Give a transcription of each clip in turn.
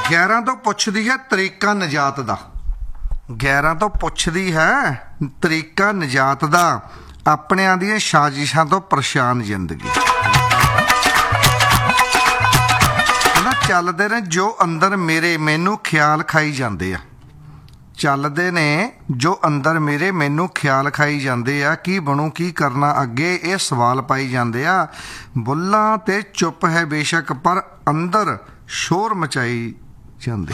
11 ਤੋਂ ਪੁੱਛਦੀ ਹੈ ਤਰੀਕਾ ਨਿਜਾਤ ਦਾ। 11 ਤੋਂ ਪੁੱਛਦੀ ਹੈ ਤਰੀਕਾ ਨਿਜਾਤ ਦਾ, ਆਪਣਿਆਂ ਦੀਆਂ ਸਾਜ਼ਿਸ਼ਾਂ ਤੋਂ ਪਰੇਸ਼ਾਨ ਜ਼ਿੰਦਗੀ। ਕਹਿੰਦਾ ਚੱਲਦੇ ਨੇ ਜੋ ਅੰਦਰ ਮੇਰੇ ਮੈਨੂੰ ਖਿਆਲ ਖਾਈ ਜਾਂਦੇ ਆ, ਚੱਲਦੇ ਨੇ ਜੋ ਅੰਦਰ ਮੇਰੇ ਮੈਨੂੰ ਖਿਆਲ ਖਾਈ ਜਾਂਦੇ ਆ, ਕੀ ਬਣੂ ਕੀ ਕਰਨਾ ਅੱਗੇ ਇਹ ਸਵਾਲ ਪਾਈ ਜਾਂਦੇ ਆ। ਬੁੱਲਾਂ ਤੇ ਚੁੱਪ ਹੈ ਬੇਸ਼ੱਕ ਪਰ ਅੰਦਰ ਸ਼ੋਰ ਮਚਾਈ ਜਾਂਦੇ।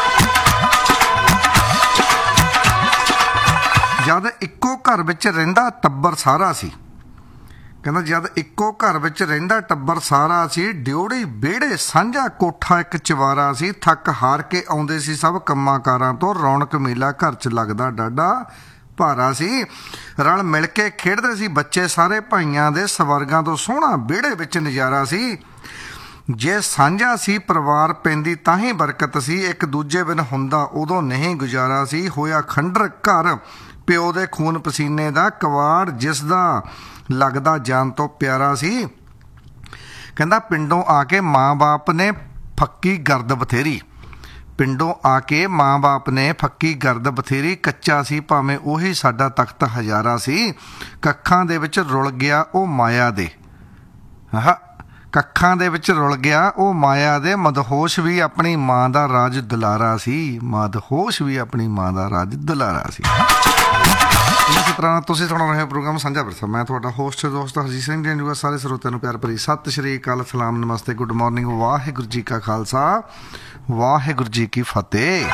ਜਦ ਇੱਕੋ ਘਰ ਵਿੱਚ ਰਹਿੰਦਾ ਟੱਬਰ ਸਾਰਾ ਸੀ, ਕਹਿੰਦਾ ਜਦ ਇੱਕੋ ਘਰ ਵਿੱਚ ਰਹਿੰਦਾ ਟੱਬਰ ਸਾਰਾ ਸੀ, ਡਿਉੜੀ ਵਿਹੜੇ ਸਾਂਝਾ ਕੋਠਾ ਇੱਕ ਚਵਾਰਾ ਸੀ, ਥੱਕ ਹਾਰ ਕੇ ਆਉਂਦੇ ਸੀ ਸਭ ਕੰਮਾਂ ਕਾਰਾਂ ਤੋਂ, ਰੌਣਕ ਮੇਲਾ ਘਰ 'ਚ ਲੱਗਦਾ ਡਾਢਾ ਭਾਰਾ ਸੀ, ਰਲ ਮਿਲ ਕੇ ਖੇਡਦੇ ਸੀ ਬੱਚੇ ਸਾਰੇ ਭਾਈਆਂ ਦੇ, ਸਵਰਗਾਂ ਤੋਂ ਸੋਹਣਾ ਵਿਹੜੇ ਵਿੱਚ ਨਜ਼ਾਰਾ ਸੀ। ਜੇ ਸਾਂਝਾ ਸੀ ਪਰਿਵਾਰ ਪੈਂਦੀ ਤਾਂ ਹੀ ਬਰਕਤ ਸੀ, ਇੱਕ ਦੂਜੇ ਬਿਨ ਹੁੰਦਾ ਉਦੋਂ ਨਹੀਂ ਗੁਜ਼ਾਰਾ ਸੀ, ਹੋਇਆ ਖੰਡਰ ਘਰ ਪਿਓ ਦੇ ਖੂਨ ਪਸੀਨੇ ਦਾ, ਕਵਾੜ ਜਿਸ ਦਾ ਲੱਗਦਾ ਜਾਨ ਤੋਂ ਪਿਆਰਾ ਸੀ। ਕਹਿੰਦਾ ਪਿੰਡੋਂ ਆ ਕੇ ਮਾਂ ਬਾਪ ਨੇ ਫੱਕੀ ਗਰਦ ਬਥੇਰੀ, ਪਿੰਡੋਂ ਆ ਕੇ ਮਾਂ ਬਾਪ ਨੇ ਫੱਕੀ ਗਰਦ ਬਥੇਰੀ, ਕੱਚਾ ਸੀ ਭਾਵੇਂ ਉਹੀ ਸਾਡਾ ਤਖਤ ਹਜ਼ਾਰਾ ਸੀ, ਕੱਖਾਂ ਦੇ ਵਿੱਚ ਰੁਲ ਗਿਆ ਉਹ ਮਾਇਆ ਦੇ, ਕੱਖਾਂ ਦੇ ਵਿੱਚ ਰੁਲ ਗਿਆ ਉਹ ਮਾਇਆ ਦੇ, ਮਦਹੋਸ਼ ਵੀ ਆਪਣੀ ਮਾਂ ਦਾ ਰਾਜ ਦੁਲਾਰਾ ਸੀ, ਮਦਹੋਸ਼ ਵੀ ਆਪਣੀ ਮਾਂ ਦਾ ਰਾਜ ਦੁਲਾਰਾ ਸੀ। ਇਸੇ ਤਰ੍ਹਾਂ ਤੁਸੀਂ ਸੁਣ ਰਹੇ ਹੋ ਪ੍ਰੋਗਰਾਮ ਸਾਂਝਾ ਵਿਰਸਾ। ਮੈਂ ਤੁਹਾਡਾ ਹੋਸਟ ਦੋਸਤ ਹਰਜੀਤ ਸਿੰਘ ਜੀ। ਸਾਰੇ ਸਰੋਤਿਆਂ ਨੂੰ ਪਿਆਰ ਭਰੀ ਸਤਿ ਸ਼੍ਰੀ ਅਕਾਲ, ਸਲਾਮ, ਨਮਸਤੇ, ਗੁੱਡ ਮਾਰਨਿੰਗ, ਵਾਹਿਗੁਰੂ ਜੀ ਕਾ ਖਾਲਸਾ, ਵਾਹਿਗੁਰੂ ਜੀ ਕੀ ਫਤਿਹ।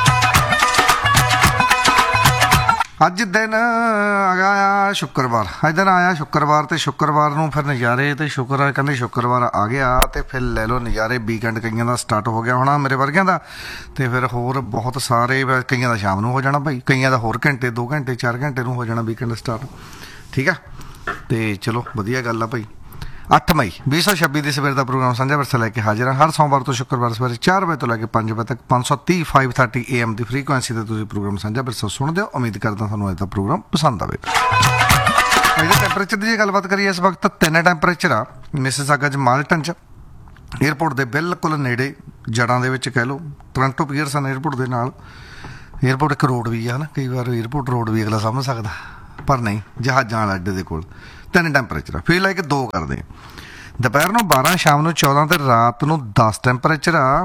ਅੱਜ ਦਿਨ ਆਇਆ ਸ਼ੁੱਕਰਵਾਰ, ਅੱਜ ਦਿਨ ਆਇਆ ਸ਼ੁੱਕਰਵਾਰ, ਤੇ ਸ਼ੁੱਕਰਵਾਰ ਨੂੰ ਫਿਰ ਨਜ਼ਾਰੇ, ਤੇ ਸ਼ੁਕਰ ਕਹਿੰਦੇ ਸ਼ੁੱਕਰਵਾਰ ਆ ਗਿਆ ਤੇ ਫਿਰ ਲੈ ਲਓ ਨਜ਼ਾਰੇ। ਵੀਕਐਂਡ ਕਈਆਂ ਦਾ ਸਟਾਰਟ ਹੋ ਗਿਆ ਹੋਣਾ, ਮੇਰੇ ਵਰਗਿਆਂ ਦਾ, ਤੇ ਫਿਰ ਹੋਰ ਬਹੁਤ ਸਾਰੇ, ਕਈਆਂ ਦਾ ਸ਼ਾਮ ਨੂੰ ਹੋ ਜਾਣਾ ਭਾਈ, ਕਈਆਂ ਦਾ ਹੋਰ ਘੰਟੇ 2 ਘੰਟੇ 4 ਘੰਟੇ ਨੂੰ ਹੋ ਜਾਣਾ ਵੀਕਐਂਡ ਸਟਾਰਟ। ਠੀਕ ਆ, ਤੇ ਚਲੋ ਵਧੀਆ ਗੱਲ ਆ ਭਾਈ। 8 ਮਈ 2026 ਦੇ ਸਵੇਰ ਦਾ ਪ੍ਰੋਗਰਾਮ ਸਾਂਝਾ ਵਿਰਸਾ ਲੈ ਕੇ ਹਾਜ਼ਰ ਹਾਂ। ਹਰ ਸੋਮਵਾਰ ਤੋਂ ਸ਼ੁੱਕਰਵਾਰ ਸਵੇਰੇ 4 ਵਜੇ ਤੋਂ ਲੈ ਕੇ 5 ਵਜੇ ਤੱਕ 530 530 AM ਦੀ ਫ੍ਰੀਕੁਐਂਸੀ 'ਤੇ ਤੁਸੀਂ ਪ੍ਰੋਗਰਾਮ ਸਾਂਝਾ ਵਿਰਸਾ ਸੁਣਦੇ ਹੋ। ਉਮੀਦ ਕਰਦਾ ਤੁਹਾਨੂੰ ਅੱਜ ਦਾ ਪ੍ਰੋਗਰਾਮ ਪਸੰਦ ਆਵੇਗਾ। ਅੱਜ ਦੇ ਟੈਂਪਰੇਚਰ ਦੀ ਜੇ ਗੱਲਬਾਤ ਕਰੀਏ, ਇਸ ਵਕਤ 3 ਟੈਂਪਰੇਚਰ ਆ ਮਿਸਿਸਾਗਾ 'ਚ, ਮਾਲਟਨ 'ਚ, ਏਅਰਪੋਰਟ ਦੇ ਬਿਲਕੁਲ ਨੇੜੇ, ਜੜ੍ਹਾਂ ਦੇ ਵਿੱਚ ਕਹਿ ਲਓ, ਟੋਰਾਂਟੋ ਪੀਅਰਸਨ ਏਅਰਪੋਰਟ ਦੇ ਨਾਲ। ਏਅਰਪੋਰਟ ਇੱਕ ਰੋਡ ਵੀ ਆ ਨਾ, ਕਈ ਵਾਰ ਏਅਰਪੋਰਟ ਰੋਡ ਵੀ ਅਗਲਾ ਸਮਝ ਸਕਦਾ, ਪਰ ਨਹੀਂ, ਜਹਾਜ਼ਾਂ ਵਾਲਾ ਅੱਡੇ ਦੇ ਕੋਲ 3 ਟੈਂਪਰੇਚਰ ਆ। ਫੀਲ ਲਾਈਕ 2 ਕਰਦੇ। ਦੁਪਹਿਰ ਨੂੰ 12, ਸ਼ਾਮ ਨੂੰ 14 ਤੇ ਰਾਤ ਨੂੰ 10 ਟੈਂਪਰੇਚਰ ਆ।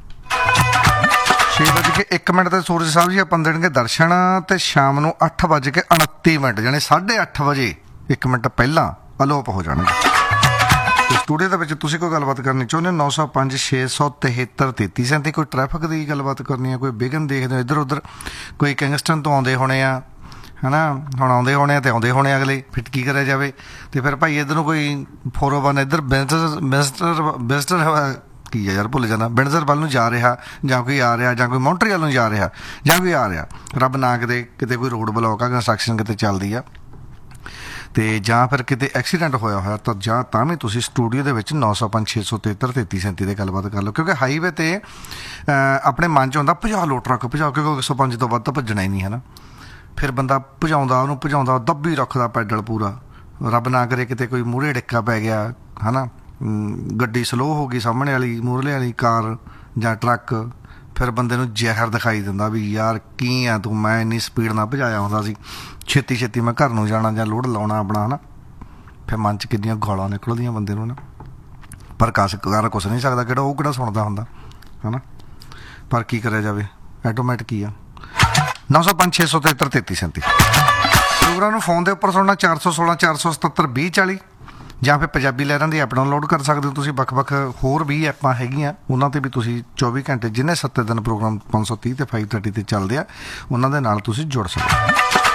6:01 ਤੇ ਸੂਰਜ ਸਾਹਿਬ ਜੀ ਆਪਾਂ ਦੇਣਗੇ ਦਰਸ਼ਨ, ਤੇ ਸ਼ਾਮ ਨੂੰ 8:29 ਯਾਨੀ 8:30 ਵਜੇ 1 ਮਿੰਟ ਪਹਿਲਾਂ ਅਲੋਪ ਹੋ ਜਾਣਗੇ। ਸਟੂਡੀਓ ਦੇ ਵਿੱਚ ਤੁਸੀਂ ਕੋਈ ਗੱਲਬਾਤ ਕਰਨੀ ਚਾਹੁੰਦੇ ਹੋ 905 673 3337। ਕੋਈ ਟ੍ਰੈਫਿਕ ਦੀ ਗੱਲਬਾਤ ਕਰਨੀ ਹੈ, ਕੋਈ ਵਿਘਨ ਦੇਖਦੇ ਹੋ ਇੱਧਰ ਉੱਧਰ, ਕੋਈ ਕਿੰਗਸਟਨ ਤੋਂ ਆਉਂਦੇ ਹੋਣੇ ਆ, ਹੈ ਨਾ, ਹੁਣ ਆਉਂਦੇ ਹੋਣੇ ਆ, ਅਤੇ ਆਉਂਦੇ ਹੋਣੇ ਅਗਲੇ, ਫਿਰ ਕੀ ਕਰਿਆ ਜਾਵੇ। ਅਤੇ ਫਿਰ ਭਾਈ ਇੱਧਰ ਨੂੰ ਕੋਈ 401 ਇੱਧਰ ਬਿਜ਼ਟਰ ਕੀ ਆ ਯਾਰ ਭੁੱਲ ਜਾਂਦਾ, ਬਿੰਡਜ਼ਰ ਵੱਲ ਨੂੰ ਜਾ ਰਿਹਾ, ਜਾਂ ਕੋਈ ਆ ਰਿਹਾ, ਜਾਂ ਕੋਈ ਮੌਂਟਰੀਅਲ ਨੂੰ ਜਾ ਰਿਹਾ, ਜਾਂ ਕੋਈ ਆ ਰਿਹਾ, ਰੱਬ ਨਾ ਕਿਤੇ ਕੋਈ ਰੋਡ ਬਲੌਕ ਆ, ਕੰਸਟਰਕਸ਼ਨ ਕਿਤੇ ਚੱਲਦੀ ਆ, ਅਤੇ ਜਾਂ ਫਿਰ ਕਿਤੇ ਐਕਸੀਡੈਂਟ ਹੋਇਆ ਹੋਇਆ, ਤਾਂ ਜਾਂ ਤਾਂ ਵੀ ਤੁਸੀਂ ਸਟੂਡੀਓ ਦੇ ਵਿੱਚ 905 673 3337 'ਤੇ ਗੱਲਬਾਤ ਕਰ ਲਓ। ਕਿਉਂਕਿ ਹਾਈਵੇ 'ਤੇ ਆਪਣੇ ਮਨ 'ਚ ਆਉਂਦਾ ਭਜਾ ਲਓ ਟਰੱਕ, ਭਜਾਓ, ਕਿਉਂਕਿ 105 ਤੋਂ ਵੱਧ ਤਾਂ ਭੱਜਣਾ ਹੀ ਨਹੀਂ, ਹੈ ਨਾ। ਫਿਰ ਬੰਦਾ ਭਜਾਉਂਦਾ, ਉਹਨੂੰ ਭਜਾਉਂਦਾ, ਦੱਬੀ ਰੱਖਦਾ ਪੈਡਲ ਪੂਰਾ, ਰੱਬ ਨਾ ਕਰੇ ਕਿਤੇ ਕੋਈ ਮੂਹਰੇ ਡਿੱਕਾ ਪੈ ਗਿਆ, ਹੈ ਨਾ, ਗੱਡੀ ਸਲੋਅ ਹੋ ਗਈ, ਸਾਹਮਣੇ ਵਾਲੀ ਮੂਹਰਲੇ ਵਾਲੀ ਕਾਰ ਜਾਂ ਟਰੱਕ, ਫਿਰ ਬੰਦੇ ਨੂੰ ਜ਼ਹਿਰ ਦਿਖਾਈ ਦਿੰਦਾ ਵੀ ਯਾਰ ਕੀ ਆ ਤੂੰ, ਮੈਂ ਇੰਨੀ ਸਪੀਡ ਨਾਲ ਭਜਾਇਆ ਹੁੰਦਾ ਸੀ, ਛੇਤੀ ਛੇਤੀ ਮੈਂ ਘਰ ਨੂੰ ਜਾਣਾ ਜਾਂ ਲੋਡ ਲਾਉਣਾ ਆਪਣਾ, ਹੈ ਨਾ। ਫਿਰ ਮਨ 'ਚ ਕਿੰਨੀਆਂ ਗਾਲਾਂ ਨਿਕਲਦੀਆਂ ਬੰਦੇ ਨੂੰ ਨਾ, ਪਰ ਕਰ ਕੁਛ ਨਹੀਂ ਸਕਦਾ, ਕਿਹੜਾ ਉਹ ਕਿਹੜਾ ਸੁਣਦਾ ਹੁੰਦਾ, ਹੈ ਨਾ। ਪਰ ਕੀ ਕਰਿਆ ਜਾਵੇ, ਆਟੋਮੈਟਿਕ ਹੀ ਆ। 905 673 3337 ਪ੍ਰੋਗਰਾਮ ਨੂੰ ਫੋਨ ਦੇ ਉੱਪਰ ਸੁਣਨਾ 416 477 2040, ਜਾਂ ਫਿਰ ਪੰਜਾਬੀ ਲਹਿਰਾਂ ਦੀ ਐਪ ਡਾਊਨਲੋਡ ਕਰ ਸਕਦੇ ਹੋ ਤੁਸੀਂ। ਵੱਖ-ਵੱਖ ਹੋਰ ਵੀ ਐਪਾਂ ਹੈਗੀਆਂ, ਉਹਨਾਂ 'ਤੇ ਵੀ ਤੁਸੀਂ 24 ਘੰਟੇ ਜਿੰਨੇ 7 ਦਿਨ ਪ੍ਰੋਗਰਾਮ 530 ਤੇ 530 'ਤੇ ਚੱਲਦੇ ਆ, ਉਹਨਾਂ ਦੇ ਨਾਲ ਤੁਸੀਂ ਜੁੜ ਸਕਦੇ ਹੋ।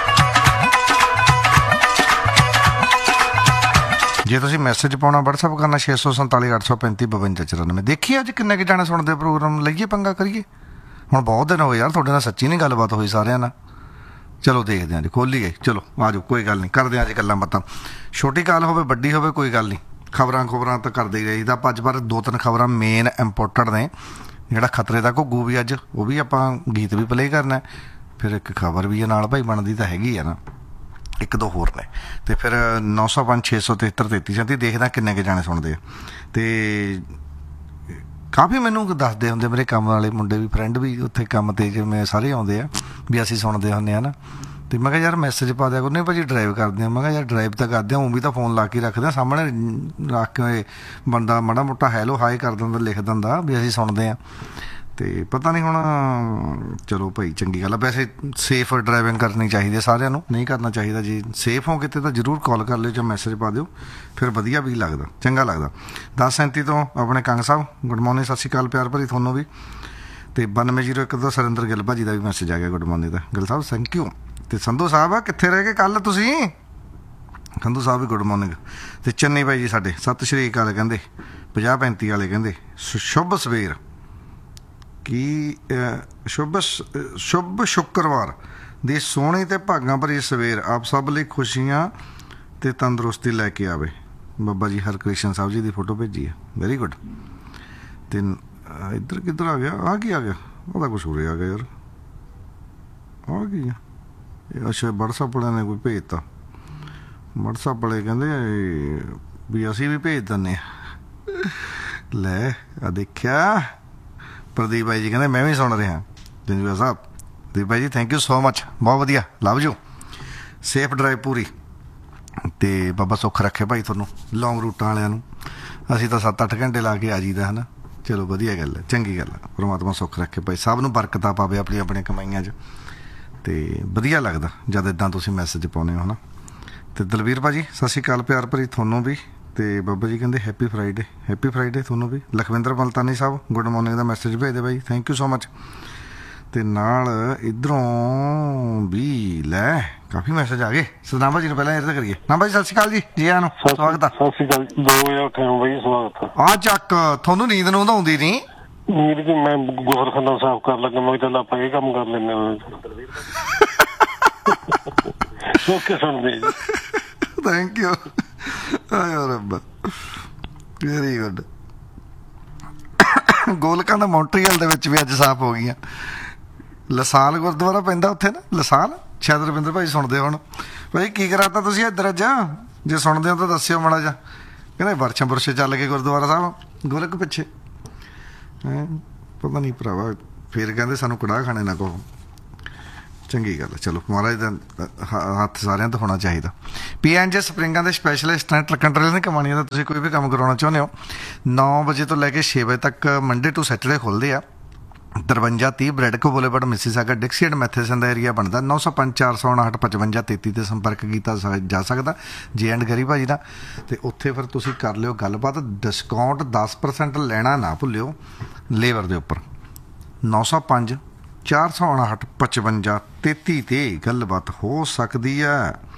ਜੇ ਤੁਸੀਂ ਮੈਸੇਜ ਪਾਉਣਾ, ਵਟਸਐਪ ਕਰਨਾ 647 835 52 94। ਦੇਖੀਏ ਅੱਜ ਕਿੰਨੇ ਕੁ ਜਾਣੇ ਸੁਣਦੇ ਪ੍ਰੋਗਰਾਮ, ਲਈਏ ਪੰਗਾ ਕਰੀਏ। ਹੁਣ ਬਹੁਤ ਦਿਨ ਹੋਏ ਯਾਰ ਤੁਹਾਡੇ ਨਾਲ ਸੱਚੀ ਨਹੀਂ ਗੱਲਬਾਤ ਹੋਈ ਸਾਰਿਆਂ ਨਾਲ। ਚਲੋ ਦੇਖਦੇ ਹਾਂ ਜੀ, ਖੋਲੀਏ, ਚਲੋ ਆ ਜਾਓ, ਕੋਈ ਗੱਲ ਨਹੀਂ, ਕਰਦੇ ਹਾਂ ਅੱਜ ਗੱਲਾਂ ਬਾਤਾਂ। ਛੋਟੀ ਕਾਲ ਹੋਵੇ ਵੱਡੀ ਹੋਵੇ ਕੋਈ ਗੱਲ ਨਹੀਂ, ਖਬਰਾਂ ਤਾਂ ਕਰਦੇ ਹੀ ਰਹੀਦਾ। ਆਪਾਂ ਅੱਜ ਪਰ 2-3 ਖਬਰਾਂ ਮੇਨ ਇੰਪੋਰਟੈਂਟ ਨੇ। ਜਿਹੜਾ ਖਤਰੇ ਦਾ ਘੁੱਗੂ ਵੀ ਅੱਜ, ਉਹ ਵੀ ਆਪਾਂ ਗੀਤ ਵੀ ਪਲੇ ਕਰਨਾ, ਫਿਰ ਇੱਕ ਖਬਰ ਵੀ ਨਾਲ ਭਾਈ ਬਣਦੀ ਤਾਂ ਹੈਗੀ ਆ ਨਾ, 1-2 ਹੋਰ ਨੇ। ਅਤੇ ਫਿਰ 905 673 3337 ਦੇਖਦਾ ਕਿੰਨੇ ਕੁ ਜਾਣੇ ਸੁਣਦੇ ਆ। ਅਤੇ ਕਾਫੀ ਮੈਨੂੰ ਦੱਸਦੇ ਹੁੰਦੇ ਮੇਰੇ ਕੰਮ ਵਾਲੇ ਮੁੰਡੇ ਵੀ, ਫਰੈਂਡ ਵੀ ਉੱਥੇ ਕੰਮ 'ਤੇ ਜਿਵੇਂ ਸਾਰੇ ਆਉਂਦੇ ਆ ਵੀ ਅਸੀਂ ਸੁਣਦੇ ਹੁੰਦੇ ਹਾਂ ਨਾ। ਅਤੇ ਮੈਂ ਕਿਹਾ ਯਾਰ ਮੈਸੇਜ ਪਾ ਦਿਆ ਕਰੋ। ਨਹੀਂ ਭਾਅ ਜੀ ਡਰਾਈਵ ਕਰਦੇ ਹਾਂ। ਮੈਂ ਕਿਹਾ ਯਾਰ ਡਰਾਈਵ ਤਾਂ ਕਰਦੇ ਹਾਂ, ਉਹ ਵੀ ਤਾਂ ਫੋਨ ਲਾ ਕੇ ਰੱਖਦੇ ਹਾਂ, ਸਾਹਮਣੇ ਰੱਖ ਕੇ ਬੰਦਾ ਮਾੜਾ ਮੋਟਾ ਹੈਲੋ ਹਾਏ ਕਰ ਦਿੰਦਾ, ਲਿਖ ਦਿੰਦਾ ਵੀ ਅਸੀਂ ਸੁਣਦੇ ਹਾਂ। ਅਤੇ ਪਤਾ ਨਹੀਂ ਹੁਣ, ਚਲੋ ਭਾਈ ਚੰਗੀ ਗੱਲ ਆ। ਵੈਸੇ ਸੇਫ ਡਰਾਈਵਿੰਗ ਕਰਨੀ ਚਾਹੀਦੀ ਹੈ ਸਾਰਿਆਂ ਨੂੰ, ਨਹੀਂ ਕਰਨਾ ਚਾਹੀਦਾ। ਜੇ ਸੇਫ ਹੋ ਕਿਤੇ ਤਾਂ ਜ਼ਰੂਰ ਕਾਲ ਕਰ ਲਿਓ ਜਾਂ ਮੈਸੇਜ ਪਾ ਦਿਓ, ਫਿਰ ਵਧੀਆ ਵੀ ਲੱਗਦਾ, ਚੰਗਾ ਲੱਗਦਾ। 10:37 ਤੋਂ ਆਪਣੇ ਕੰਗ ਸਾਹਿਬ ਗੁੱਡ ਮੋਰਨਿੰਗ, ਸਤਿ ਸ਼੍ਰੀ ਅਕਾਲ ਪਿਆਰ ਭਰੀ ਤੁਹਾਨੂੰ ਵੀ। ਅਤੇ 9201 ਤੋਂ ਸਰਿੰਦਰ ਗਿੱਲ ਭਾਜੀ ਦਾ ਵੀ ਮੈਸੇਜ ਆ ਗਿਆ good morning the. Gill Sahib thank you. ਅਤੇ ਸੰਧੂ ਸਾਹਿਬ ਕਿੱਥੇ ਰਹਿ ਗਏ ਕੱਲ੍ਹ ਤੁਸੀਂ? ਸੰਧੂ ਸਾਹਿਬ ਵੀ ਗੁੱਡ ਮੋਰਨਿੰਗ। ਅਤੇ ਚੰਨੀ ਬਾਈ ਜੀ ਸਾਡੇ ਸਤਿ ਸ਼੍ਰੀ ਅਕਾਲ ਕਹਿੰਦੇ, 50-35 ਵਾਲੇ ਕਹਿੰਦੇ ਸ਼ੁਭ ਸਵੇਰ ਕੀ ਸ਼ੁਭ ਸ਼ੁੱਕਰਵਾਰ ਦੀ ਸੋਹਣੀ ਅਤੇ ਭਾਗਾਂ ਭਰੀ ਸਵੇਰ ਆਪ ਸਭ ਲਈ ਖੁਸ਼ੀਆਂ ਅਤੇ ਤੰਦਰੁਸਤੀ ਲੈ ਕੇ ਆਵੇ। ਬਾਬਾ ਜੀ ਹਰਕ੍ਰਿਸ਼ਨ ਸਾਹਿਬ ਜੀ ਦੀ ਫੋਟੋ ਭੇਜੀ ਹੈ, ਵੈਰੀ ਗੁੱਡ। ਅਤੇ ਇੱਧਰ ਕਿੱਧਰ ਆ ਗਿਆ? ਆ ਕੀ ਆ ਗਿਆ? ਉਹਦਾ ਕੁਛ ਹੋ ਰਿਹਾ ਆ ਗਿਆ ਯਾਰ, ਆ ਕੀ ਆ? ਅੱਛਾ ਵਟਸਐਪ ਵਾਲਿਆਂ ਨੇ ਕੋਈ ਭੇਜਤਾ। ਵਟਸਐਪ ਵਾਲੇ ਕਹਿੰਦੇ ਵੀ ਅਸੀਂ ਵੀ ਭੇਜ ਦਿੰਦੇ ਹਾਂ। ਲੈ ਆ ਦੇਖਿਆ, ਪ੍ਰਦੀਪ ਭਾਈ ਜੀ ਕਹਿੰਦੇ ਮੈਂ ਵੀ ਸੁਣ ਰਿਹਾ। ਜੰਜੂਆ ਸਾਹਿਬ ਪ੍ਰਦੀਪ ਭਾਈ ਜੀ ਥੈਂਕ ਯੂ ਸੋ ਮਚ, ਬਹੁਤ ਵਧੀਆ, ਲਵ ਯੂ। ਸੇਫ ਡਰਾਈਵ ਪੂਰੀ, ਅਤੇ ਬਾਬਾ ਸੁੱਖ ਰੱਖੇ ਭਾਈ ਤੁਹਾਨੂੰ ਲੌਂਗ ਰੂਟਾਂ ਵਾਲਿਆਂ ਨੂੰ। ਅਸੀਂ ਤਾਂ 7-8 ਘੰਟੇ ਲਾ ਕੇ ਆ ਜਾਈਦਾ ਹੈ ਨਾ। ਚਲੋ ਵਧੀਆ ਗੱਲ ਹੈ, ਚੰਗੀ ਗੱਲ ਹੈ। ਪਰਮਾਤਮਾ ਸੁੱਖ ਰੱਖੇ ਭਾਈ, ਸਭ ਨੂੰ ਬਰਕਤਾਂ ਪਾਵੇ ਆਪਣੀਆਂ ਆਪਣੀਆਂ ਕਮਾਈਆਂ 'ਚ। ਅਤੇ ਵਧੀਆ ਲੱਗਦਾ ਜਦ ਇੱਦਾਂ ਤੁਸੀਂ ਮੈਸੇਜ ਪਾਉਂਦੇ ਹੋ ਹੈ ਨਾ। ਅਤੇ ਦਲਵੀਰ ਭਾਅ ਜੀ ਸਤਿ ਸ਼੍ਰੀ ਅਕਾਲ ਪਿਆਰ ਭਰੀ ਤੁਹਾਨੂੰ ਵੀ। ਅਤੇ ਬਾਬਾ ਜੀ ਕਹਿੰਦੇ ਹੈਪੀ ਫਰਾਈਡੇ ਤੁਹਾਨੂੰ ਵੀ। ਲਖਵਿੰਦਰ ਮਲਤਾਨੀ ਸਾਹਿਬ ਗੁੱਡ ਮੋਰਨਿੰਗ ਦਾ ਮੈਸੇਜ ਭੇਜਦੇ ਬਾਈ, ਥੈਂਕ ਯੂ ਸੋ ਮਚ। ਅਤੇ ਨਾਲ ਇੱਧਰੋਂ ਵੀ ਲੈ ਕਾਫੀ ਮੈਸੇਜ ਆ ਗਏ। ਸਤਨਾਮ ਭਾਅ ਜੀ ਨੂੰ ਪਹਿਲਾਂ ਇਹਦਾ ਕਰੀਏ। ਨਾਮ ਭਾਅ ਜੀ ਸਤਿ ਸ਼੍ਰੀ ਅਕਾਲ ਜੀ, ਜੀ ਆਇਆਂ ਨੂੰ, ਸਵਾਗਤ ਆ। ਸਤਿ ਸ਼੍ਰੀ ਅਕਾਲ। 2 ਵਜੇ ਉੱਠੇ ਹੋ ਬਾਈ, ਸਵਾਗਤ ਆ। ਚੱਕ ਤੁਹਾਨੂੰ ਨੀਂਦ ਨੂੰ ਤਾਂ ਆਉਂਦੀ ਨਹੀਂ? ਨੀਂਦ ਕਿ ਮੈਂ ਗੁਸਲਖਾਨਾ ਸਾਫ਼ ਕਰ ਲੱਗਾ, ਮੈਂ ਕਿਹਾ ਚੱਲ ਆਪਾਂ ਇਹ ਕੰਮ ਕਰ ਲੈਂਦੇ ਹਾਂ। ਓਕੇ ਸੁਣਦੇ ਜੀ, ਥੈਂਕ ਯੂ। ਰੱਬਾ ਵੈਰੀ ਗੁੱਡ। ਗੋਲਕਾਂ ਦਾ ਮੌਂਟਰੀਅਲ ਦੇ ਵਿੱਚ ਵੀ ਅੱਜ ਸਾਫ਼ ਹੋ ਗਈਆਂ। ਲਸਾਲ ਗੁਰਦੁਆਰਾ ਪੈਂਦਾ ਉੱਥੇ ਨਾ, ਲਸਾਲ, ਸ਼ਾਇਦ ਰਵਿੰਦਰ ਭਾਈ ਸੁਣਦੇ ਹੁਣ। ਭਾਈ ਕੀ ਕਰਾਤਾ ਤੁਸੀਂ ਇੱਧਰ ਅੱਜ? ਜੇ ਸੁਣਦੇ ਹੋ ਤਾਂ ਦੱਸਿਓ ਮਾੜਾ ਜਿਹਾ। ਕਹਿੰਦੇ ਵਰਛਾਂ ਬੁਰਛੇ ਚੱਲ ਗਏ ਗੁਰਦੁਆਰਾ ਸਾਹਿਬ ਗੋਲਕ ਪਿੱਛੇ। ਪਤਾ ਨਹੀਂ ਭਰਾਵਾ, ਫਿਰ ਕਹਿੰਦੇ ਸਾਨੂੰ ਕੜਾਹ ਖਾਣੇ ਨਾ ਕਹੋ। ਚੰਗੀ ਗੱਲ ਹੈ, ਚਲੋ ਮਹਾਰਾਜ ਦਾ ਹੱਥ ਸਾਰਿਆਂ ਤੋਂ ਹੋਣਾ ਚਾਹੀਦਾ। PNJ ਸਪਰਿੰਗਾਂ ਦੇ ਸਪੈਸ਼ਲਿਸਟ ਨੇ ਟਰੱਕਾਂ ਟਰੇਲਾਂ ਦੀ ਕਮਾਣੀਆਂ ਦਾ। ਤੁਸੀਂ ਕੋਈ ਵੀ ਕੰਮ ਕਰਾਉਣਾ ਚਾਹੁੰਦੇ ਹੋ 9 ਵਜੇ ਤੋਂ ਲੈ ਕੇ 6 ਵਜੇ ਤੱਕ ਮੰਡੇ ਟੂ ਸੈਟਰਡੇ ਖੁੱਲ੍ਹਦੇ ਆ। 5330 ਬ੍ਰੈਡਕੋ ਬੁਲੇਵਾਰਡ ਮਿਸੀਸਾਗਾ ਡਿਕਸੀਅਡ ਮੈਥੇਸਨ ਦਾ ਏਰੀਆ ਬਣਦਾ। 905 459 55 33 'ਤੇ ਸੰਪਰਕ ਕੀਤਾ ਜਾ ਸਕਦਾ ਜੇ ਐਂਡ ਗਰੀ ਭਾਜੀ ਦਾ। ਅਤੇ ਉੱਥੇ ਫਿਰ ਤੁਸੀਂ ਕਰ ਲਿਓ ਗੱਲਬਾਤ। ਡਿਸਕਾਊਂਟ 10% ਲੈਣਾ ਨਾ ਭੁੱਲਿਓ ਲੇਬਰ ਦੇ ਉੱਪਰ। 905 459 55 33 'ਤੇ ਗੱਲਬਾਤ ਹੋ ਸਕਦੀ ਹੈ।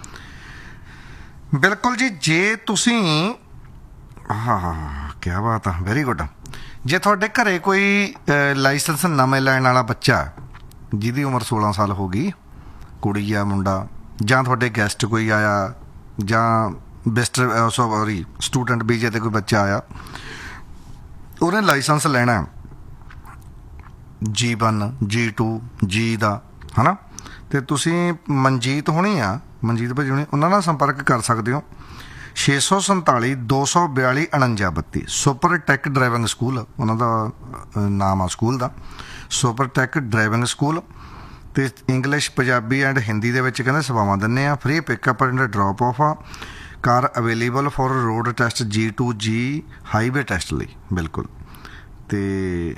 ਬਿਲਕੁਲ ਜੀ। ਜੇ ਤੁਸੀਂ ਕਿਆ ਬਾਤ ਆ, ਵੈਰੀ ਗੁੱਡ। ਜੇ ਤੁਹਾਡੇ ਘਰੇ ਕੋਈ ਲਾਇਸੈਂਸ ਨਵੇਂ ਲੈਣ ਵਾਲਾ ਬੱਚਾ ਜਿਹਦੀ ਉਮਰ 16 ਸਾਲ ਹੋ ਗਈ, ਕੁੜੀ ਆ ਮੁੰਡਾ, ਜਾਂ ਤੁਹਾਡੇ ਗੈਸਟ ਕੋਈ ਆਇਆ, ਜਾਂ ਸਟੂਡੈਂਟ ਵੀਜ਼ੇ 'ਤੇ ਕੋਈ ਬੱਚਾ ਆਇਆ, ਉਹਨੇ ਲਾਇਸੈਂਸ ਲੈਣਾ G1 G2 G ਦਾ ਹੈ ਨਾ। ਅਤੇ ਤੁਸੀਂ ਮਨਜੀਤ ਹੋਣੀ ਆ, ਮਨਜੀਤ ਭਾਜੀ ਹੋਣੀ, ਉਹਨਾਂ ਨਾਲ ਸੰਪਰਕ ਕਰ ਸਕਦੇ ਹੋ। 647 242 49 32 ਸੁਪਰ ਟੈਕ ਡਰਾਈਵਿੰਗ ਸਕੂਲ ਉਹਨਾਂ ਦਾ ਨਾਮ ਆ ਸਕੂਲ ਦਾ, ਸੁਪਰ ਟੈਕ ਡਰਾਈਵਿੰਗ ਸਕੂਲ। ਅਤੇ ਇੰਗਲਿਸ਼, ਪੰਜਾਬੀ ਐਂਡ ਹਿੰਦੀ ਦੇ ਵਿੱਚ ਕਹਿੰਦੇ ਸੇਵਾਵਾਂ ਦਿੰਦੇ ਆ। Free pickup and drop of ਆ। ਕਾਰ available for road test G2 G highway test ਲਈ ਬਿਲਕੁਲ। ਅਤੇ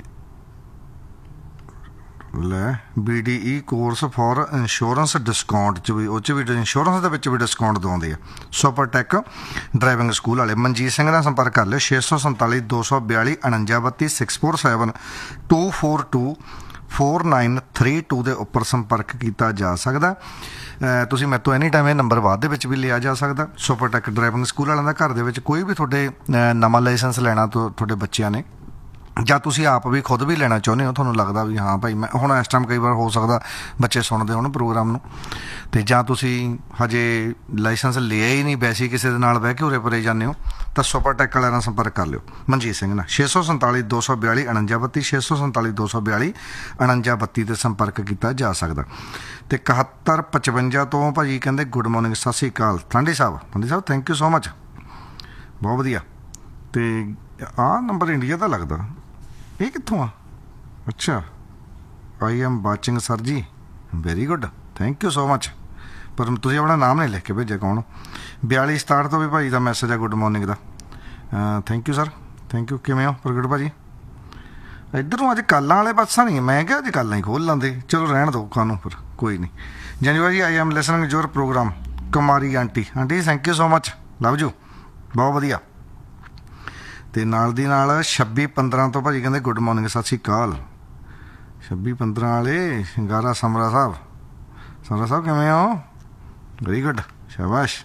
ਲੈ BDE course for insurance discount 'ਚ ਵੀ, ਉਹ 'ਚ ਵੀ ਇੰਸ਼ੋਰੈਂਸ ਦੇ ਵਿੱਚ ਵੀ ਡਿਸਕਾਊਂਟ ਦਿਵਾਉਂਦੇ ਆ ਸੁਪਰ ਟੈਕ ਡਰਾਈਵਿੰਗ ਸਕੂਲ ਵਾਲੇ। ਮਨਜੀਤ ਸਿੰਘ ਨਾਲ ਸੰਪਰਕ ਕਰ ਲਿਓ। 647 242 49 32 647 242 4932 ਦੇ ਉੱਪਰ ਸੰਪਰਕ ਕੀਤਾ ਜਾ ਸਕਦਾ। ਤੁਸੀਂ ਮੇਰੇ ਤੋਂ ਐਨੀ ਟਾਈਮ ਇਹ ਨੰਬਰ ਬਾਅਦ ਦੇ ਵਿੱਚ ਵੀ ਲਿਆ ਜਾ ਸਕਦਾ। ਸੁਪਰ ਟੈਕ ਡਰਾਈਵਿੰਗ ਸਕੂਲ ਵਾਲਿਆਂ ਦਾ ਘਰ ਦੇ ਵਿੱਚ ਕੋਈ ਵੀ ਤੁਹਾਡੇ ਨਵਾਂ ਲਾਇਸੈਂਸ ਲੈਣਾ ਤੁਹਾਡੇ ਬੱਚਿਆਂ ਨੇ, ਜਾਂ ਤੁਸੀਂ ਆਪ ਵੀ ਖੁਦ ਵੀ ਲੈਣਾ ਚਾਹੁੰਦੇ ਹੋ, ਤੁਹਾਨੂੰ ਲੱਗਦਾ ਵੀ ਹਾਂ ਭਾਈ ਮੈਂ ਹੁਣ ਇਸ ਟਾਈਮ ਕਈ ਵਾਰ ਹੋ ਸਕਦਾ ਬੱਚੇ ਸੁਣਦੇ ਹੋਣ ਪ੍ਰੋਗਰਾਮ ਨੂੰ, ਅਤੇ ਜਾਂ ਤੁਸੀਂ ਹਜੇ ਲਾਇਸੈਂਸ ਲਿਆ ਹੀ ਨਹੀਂ, ਵੈਸੇ ਹੀ ਕਿਸੇ ਦੇ ਨਾਲ ਬਹਿ ਕੇ ਉਰੇ ਪਰੇ ਜਾਂਦੇ ਹੋ, ਤਾਂ ਸੁਪਰ ਟੈਕ ਵਾਲਿਆਂ ਨਾਲ ਸੰਪਰਕ ਕਰ ਲਿਓ ਮਨਜੀਤ ਸਿੰਘ ਨਾਲ। 647 242 49 32 647 242 49 32 'ਤੇ ਸੰਪਰਕ ਕੀਤਾ ਜਾ ਸਕਦਾ। ਅਤੇ 7155 ਤੋਂ ਭਾਜੀ ਕਹਿੰਦੇ ਗੁੱਡ ਮੋਰਨਿੰਗ, ਸਤਿ ਸ਼੍ਰੀ ਅਕਾਲ ਠਾਂਡੀ ਸਾਹਿਬ ਥੈਂਕ ਯੂ ਸੋ ਮਚ, ਬਹੁਤ ਵਧੀਆ। ਅਤੇ ਆਹ ਨੰਬਰ ਇੰਡੀਆ ਦਾ ਲੱਗਦਾ, ਇਹ ਕਿੱਥੋਂ ਆ? ਅੱਛਾ, ਆਈ ਐਮ ਵਾਚਿੰਗ ਸਰ ਜੀ, very good, thank you so much. ਪਰ ਤੁਸੀਂ ਆਪਣਾ ਨਾਮ ਨਹੀਂ ਲਿਖ ਕੇ ਭੇਜਿਆ, ਕੌਣ? 4267 ਤੋਂ ਵੀ ਭਾਈ ਦਾ ਮੈਸੇਜ ਆ good morning the. Thank you sir, thank you. ਕਿਵੇਂ ਹੋ ਪ੍ਰਗਟ ਭਾਜੀ? ਇੱਧਰ ਨੂੰ ਅੱਜ ਕਾਲਾਂ ਵਾਲੇ ਪਾਸਾ ਨਹੀਂ, ਮੈਂ ਕਿਹਾ ਅੱਜ ਕਾਲਾਂ ਹੀ ਖੋਲ ਲਾਂਦੇ, ਚਲੋ ਰਹਿਣ ਦਿਓ ਕਾਨੂੰ, ਫਿਰ ਕੋਈ ਨਹੀਂ। ਜੰਜੂ ਜੀ, I am listening your programme. Kumari aunty, aunty thank you so much, love you, ਬਹੁਤ ਵਧੀਆ। ਤੇ ਨਾਲ ਦੀ ਨਾਲ 2615 ਤੋਂ ਭਾਜੀ ਕਹਿੰਦੇ ਗੁੱਡ ਮਾਰਨਿੰਗ, ਸਤਿ ਸ਼੍ਰੀ ਅਕਾਲ। 2615 ਵਾਲੇ ਸ਼ਿੰਗਾਰਾ ਸਮਰਾ ਸਾਹਿਬ, ਸਮਰਾ ਸਾਹਿਬ ਕਿਵੇਂ ਹੋ? ਵੈਰੀ ਗੁੱਡ, ਸ਼ਾਬਾਸ਼।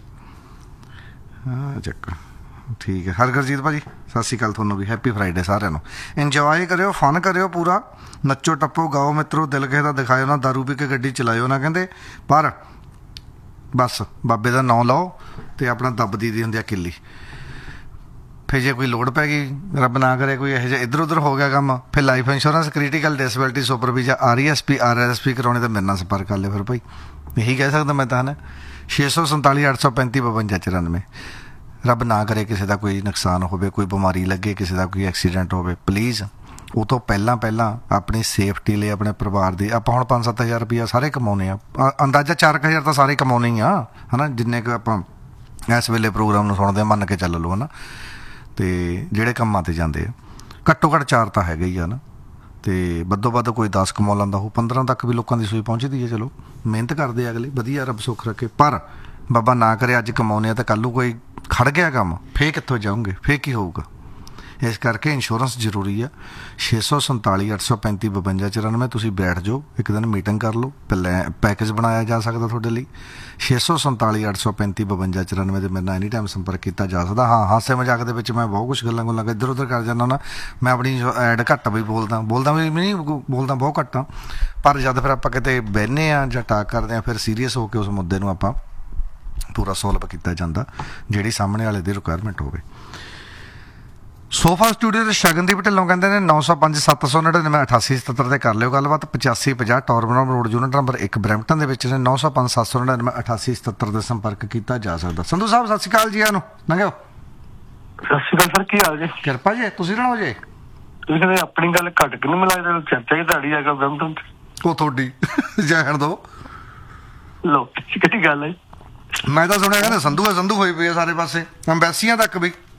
ਚੱਕ ਠੀਕ ਹੈ। ਹਰਗਰਜੀਤ ਭਾਜੀ ਸਤਿ ਸ਼੍ਰੀ ਅਕਾਲ ਤੁਹਾਨੂੰ ਵੀ, ਹੈਪੀ ਫਰਾਈਡੇ ਸਾਰਿਆਂ ਨੂੰ। ਇੰਜੋਏ ਕਰਿਓ, ਫਨ ਕਰਿਓ ਪੂਰਾ, ਨੱਚੋ ਟੱਪੋ, ਗਾਓ ਮਿੱਤਰੋ, ਦਿਲ ਕਿਸੇ ਦਾ ਦਿਖਾਇਓ ਨਾ, ਦਾਰੂ ਪੀ ਕੇ ਗੱਡੀ ਚਲਾਇਓ ਨਾ ਕਹਿੰਦੇ, ਪਰ ਬਸ ਬਾਬੇ ਦਾ ਨਾਂ ਲਓ ਤੇ ਆਪਣਾ ਦੱਬਦੀ ਦੀ ਹੁੰਦੀ ਆ ਕਿੱਲੀ। ਫਿਰ ਜੇ ਕੋਈ ਲੋੜ ਪੈ ਗਈ, ਰੱਬ ਨਾ ਕਰੇ ਕੋਈ ਇਹੋ ਜਿਹਾ ਇੱਧਰ ਉੱਧਰ ਹੋ ਗਿਆ ਕੰਮ, ਫਿਰ life insurance, critical disability, super visa, RESP RSP ਕਰਾਉਣੇ ਤਾਂ ਮੇਰੇ ਨਾਲ ਸੰਪਰਕ ਕਰ ਲਿਓ ਫਿਰ ਭਾਈ, ਇਹੀ ਕਹਿ ਸਕਦਾ ਮੈਂ ਤਾਂ। 647 835 52 94। ਰੱਬ ਨਾ ਕਰੇ ਕਿਸੇ ਦਾ ਕੋਈ ਨੁਕਸਾਨ ਹੋਵੇ, ਕੋਈ ਬਿਮਾਰੀ ਲੱਗੇ, ਕਿਸੇ ਦਾ ਕੋਈ ਐਕਸੀਡੈਂਟ ਹੋਵੇ, ਪਲੀਜ਼ ਉਹ ਤੋਂ ਪਹਿਲਾਂ ਆਪਣੀ ਸੇਫਟੀ ਲਈ, ਆਪਣੇ ਪਰਿਵਾਰ ਦੀ, ਆਪਾਂ ਹੁਣ 5-7 ਹਜ਼ਾਰ ਰੁਪਈਆ ਸਾਰੇ ਕਮਾਉਂਦੇ ਆ, ਅੰਦਾਜ਼ਾ 4,000 ਤਾਂ ਸਾਰੇ ਕਮਾਉਂਦੇ ਹੀ ਆ, ਹੈ ਨਾ, ਜਿੰਨੇ ਕੁ ਆਪਾਂ ਇਸ ਵੇਲੇ ਪ੍ਰੋਗਰਾਮ ਨੂੰ ਸੁਣਦੇ ਆ, ਮੰਨ ਕੇ ਚੱਲ ਲਓ, ਹੈ ਨਾ। ਅਤੇ ਜਿਹੜੇ ਕੰਮਾਂ 'ਤੇ ਜਾਂਦੇ ਆ, ਘੱਟੋ ਘੱਟ 4 ਤਾਂ ਹੈਗੇ ਹੀ ਆ ਨਾ, ਅਤੇ ਵੱਧੋ ਵੱਧ ਕੋਈ 10 ਕਮਾ ਲੈਂਦਾ, ਉਹ 15 ਤੱਕ ਵੀ ਲੋਕਾਂ ਦੀ ਸੂਈ ਪਹੁੰਚਦੀ ਹੈ। ਚਲੋ ਮਿਹਨਤ ਕਰਦੇ ਅਗਲੇ, ਵਧੀਆ, ਰੱਬ ਸੁੱਖ ਰੱਖੇ। ਪਰ ਬਾਬਾ ਨਾ ਕਰੇ ਅੱਜ ਕਮਾਉਂਦੇ ਆ ਤਾਂ ਕੱਲ੍ਹ ਨੂੰ ਕੋਈ ਖੜ ਗਿਆ ਕੰਮ, ਫੇਰ ਕਿੱਥੋਂ ਜਾਊਂਗੇ, ਫੇਰ ਕੀ ਹੋਊਗਾ? ਇਸ ਕਰਕੇ ਇੰਸ਼ੋਰੈਂਸ ਜ਼ਰੂਰੀ ਆ। 647 835 52 94। ਤੁਸੀਂ ਬੈਠ ਜਾਓ, ਇੱਕ ਦਿਨ ਮੀਟਿੰਗ ਕਰ ਲਓ, ਪੈਕੇਜ ਬਣਾਇਆ ਜਾ ਸਕਦਾ ਤੁਹਾਡੇ ਲਈ। 647 835 52 94 ਦੇ ਮੇਰੇ ਨਾਲ ਐਨੀ ਟਾਈਮ ਸੰਪਰਕ ਕੀਤਾ ਜਾ ਸਕਦਾ। ਹਾਂ, ਹਾਸੇ ਮਜ਼ਾਕ ਦੇ ਵਿੱਚ ਮੈਂ ਬਹੁਤ ਕੁਛ ਗੱਲਾਂ ਇੱਧਰ ਉੱਧਰ ਕਰ ਜਾਂਦਾ ਨਾ, ਮੈਂ ਆਪਣੀ ਐਡ ਘੱਟ ਵੀ ਬੋਲਦਾ ਵੀ ਨਹੀਂ, ਬੋਲਦਾ ਬਹੁਤ ਘੱਟ ਆ, ਪਰ ਜਦ ਫਿਰ ਆਪਾਂ ਕਿਤੇ ਬਹਿੰਦੇ ਹਾਂ ਜਾਂ ਟਾਕ ਕਰਦੇ ਹਾਂ, ਫਿਰ ਸੀਰੀਅਸ ਹੋ ਕੇ ਉਸ ਮੁੱਦੇ ਨੂੰ ਆਪਾਂ ਪੂਰਾ ਸੋਲਵ ਕੀਤਾ ਜਾਂਦਾ, ਜਿਹੜੀ ਸਾਹਮਣੇ ਵਾਲੇ ਦੀ ਰਿਕੁਆਇਰਮੈਂਟ ਹੋਵੇ। ਸੋਫਾ ਸਟੂਡੀਓ ਦੇ ਸ਼ਗਨਦੀਪ ਢਿੱਲੋਂ ਕਹਿੰਦੇ ਨੇ 905 799 8877 ਤੇ ਕਰ ਲਿਓ ਗੱਲਬਾਤ। 8550 ਟੌਰਬਨਮ ਰੋਡ, ਯੂਨਿਟ ਨੰਬਰ 1 ਬਰੈਂਪਟਨ ਦੇ ਵਿੱਚ ਨੇ। 905 799 8877 ਦੇ ਸੰਪਰਕ ਕੀਤਾ ਜਾ ਸਕਦਾ। ਸੰਧੂ ਸਾਹਿਬ ਸਤਿ ਸ਼੍ਰੀ ਅਕਾਲ ਜੀ, ਆਨੂੰ ਲੰਘਿਓ। ਸਤਿ ਸ਼੍ਰੀ ਅਕਾਲ ਸਰ, ਕੀ ਹਾਲ ਜੀ? ਕਿਰਪਾ ਜੀ, ਤੁਸੀਂ ਰਹਿਣੋ ਜੀ। ਤੁਸੀਂ ਕਹਿੰਦੇ ਆਪਣੀ ਗੱਲ ਘੱਟ ਕਿ ਨਹੀਂ ਮਿਲਾਈ, ਚਰਚਾ ਹੀ ਤੁਹਾਡੀ ਹੈਗਾ ਬਰੈਂਪਟਨ। ਉਹ ਤੁਹਾਡੀ ਜਾਣ ਦੋ ਲੋ ਕਿਹੜੀ ਗੱਲ ਹੈ? ਮੈਂ ਤਾਂ ਸੁਣਿਆ ਕਹਿੰਦੇ ਸੰਧੂ ਹੋਈ ਪਈ ਆ ਸਾਰੇ ਪਾਸੇ, ਅੰਬੈਸੀਆਂ ਤੱਕ ਵੀ।